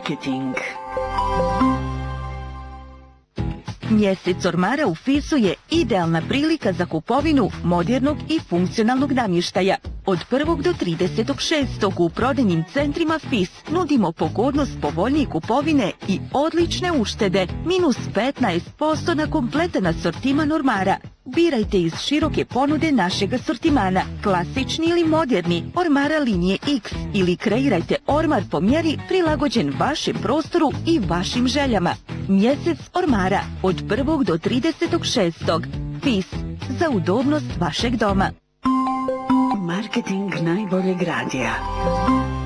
Marketing. Mjesec ormara u FIS-u je idealna prilika za kupovinu modernog i funkcionalnog namještaja. Od 1. do 30.6. u prodajnim centrima FIS nudimo pogodnost povoljnije kupovine i odlične uštede, minus 15% na kompletan asortiman ormara. Birajte iz široke ponude našeg asortimana, klasični ili moderni, ormara linije X ili kreirajte ormar po mjeri prilagođen vašem prostoru i vašim željama. Mjesec ormara od 1. do 30.6. FIS, za udobnost vašeg doma. Marketing najboljeg radija.